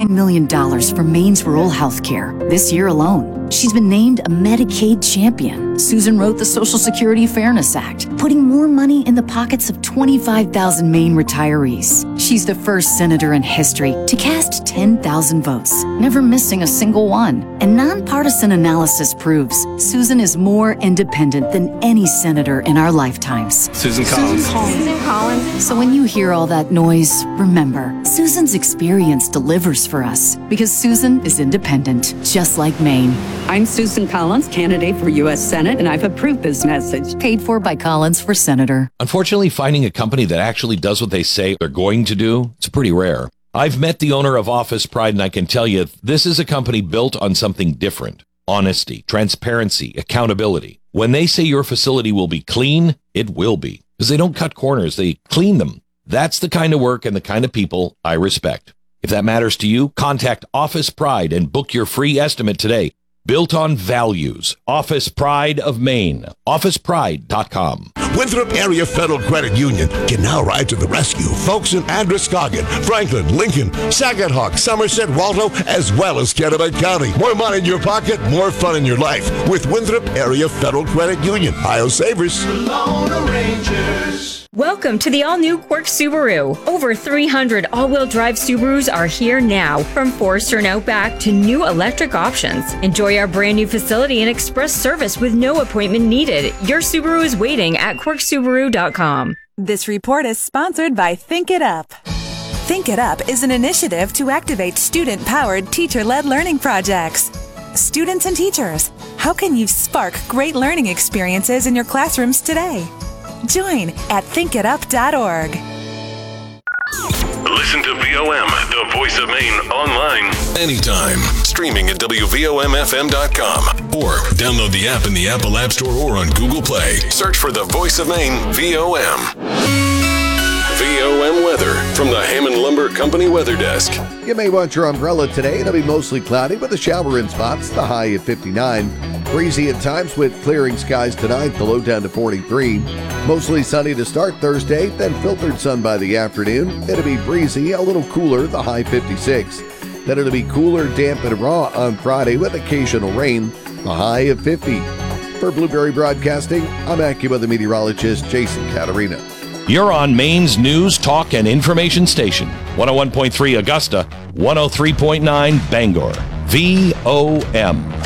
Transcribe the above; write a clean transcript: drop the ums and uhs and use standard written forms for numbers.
$9 million for Maine's rural health care this year alone. She's been named a Medicaid champion. Susan wrote the Social Security Fairness Act, putting more money in the pockets of 25,000 Maine retirees. She's the first senator in history to cast 10,000 votes, never missing a single one. And nonpartisan analysis proves Susan is more independent than any senator in our lifetimes. Susan Collins. Susan Collins. So when you hear all that noise, remember, Susan's experience delivers for us because Susan is independent, just like Maine. I'm Susan Collins, candidate for U.S. Senate, and I've approved this message. Paid for by Collins for Senator. Unfortunately, finding a company that actually does what they say they're going to do, it's pretty rare. I've met the owner of Office Pride, and I can tell you this is a company built on something different. Honesty, transparency, accountability. When they say your facility will be clean, it will be. Because they don't cut corners, they clean them. That's the kind of work and the kind of people I respect. If that matters to you, contact Office Pride and book your free estimate today. Built on values. Office Pride of Maine. OfficePride.com. Winthrop Area Federal Credit Union can now ride to the rescue. Folks in Androscoggin, Franklin, Lincoln, Saginaw, Somerset, Waldo, as well as Kennebec County. More money in your pocket, more fun in your life with Winthrop Area Federal Credit Union. Ohio Savers. Welcome to the all-new Quirk Subaru. Over 300 all-wheel drive Subarus are here now, from Forester and Outback to new electric options. Enjoy our brand new facility and express service with no appointment needed. Your Subaru is waiting at quirksubaru.com. This report is sponsored by Think It Up. Think It Up is an initiative to activate student-powered, teacher-led learning projects. Students and teachers, how can you spark great learning experiences in your classrooms today? Join at thinkitup.org. Listen to VOM, the voice of Maine, online. Anytime. Streaming at WVOMFM.com. Or download the app in the Apple App Store or on Google Play. Search for the voice of Maine, VOM. VOM weather from the Hammond Lumber Company Weather Desk. You may want your umbrella today. It'll be mostly cloudy with a shower in spots, the high at 59. Breezy at times with clearing skies tonight, the low down to 43. Mostly sunny to start Thursday, then filtered sun by the afternoon. It'll be breezy, a little cooler, the high 56. Then it'll be cooler, damp, and raw on Friday with occasional rain, the high of 50. For Blueberry Broadcasting, I'm AccuWeather meteorologist Jason Caterina. You're on Maine's news, talk, and information station. 101.3 Augusta, 103.9 Bangor. VOM.